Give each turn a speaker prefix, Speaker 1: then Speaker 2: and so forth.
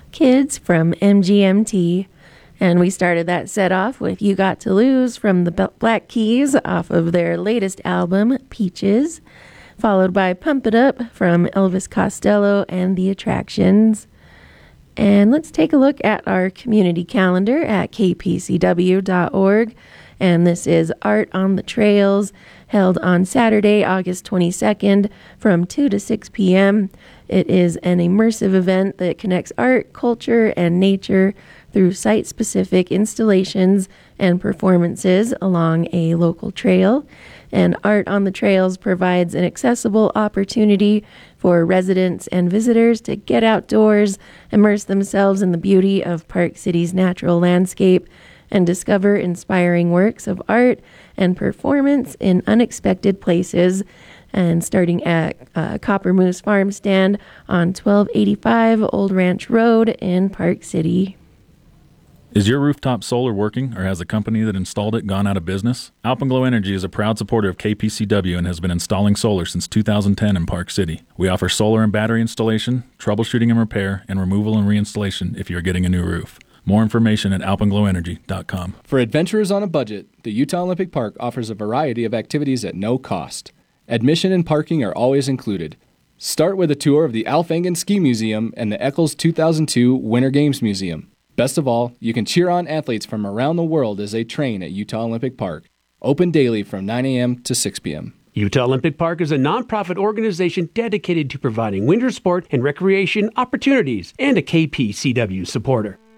Speaker 1: Kids from MGMT. And we started that set off with You Got to Lose from the Black Keys off of their latest album, Peaches, followed by Pump It Up from Elvis Costello and The Attractions. And let's take a look at our community calendar at kpcw.org. And this is Art on the Trails, held on Saturday, August 22nd from 2 to 6 p.m. It is an immersive event that connects art, culture, and nature through site-specific installations and performances along a local trail. And Art on the Trails provides an accessible opportunity for residents and visitors to get outdoors, immerse themselves in the beauty of Park City's natural landscape, and discover inspiring works of art and performance in unexpected places. And starting at Copper Moose Farm Stand on 1285 Old Ranch Road in Park City.
Speaker 2: Is your rooftop solar working, or has the company that installed it gone out of business? Alpenglow Energy is a proud supporter of KPCW and has been installing solar since 2010 in Park City. We offer solar and battery installation, troubleshooting and repair, and removal and reinstallation if you're getting a new roof. More information at alpenglowenergy.com.
Speaker 3: For adventurers on a budget, the Utah Olympic Park offers a variety of activities at no cost. Admission and parking are always included. Start with a tour of the Alf Engen Ski Museum and the Eccles 2002 Winter Games Museum. Best of all, you can cheer on athletes from around the world as they train at Utah Olympic Park. Open daily from 9 a.m. to 6 p.m.
Speaker 4: Utah Olympic Park is a nonprofit organization dedicated to providing winter sport and recreation opportunities and a KPCW supporter.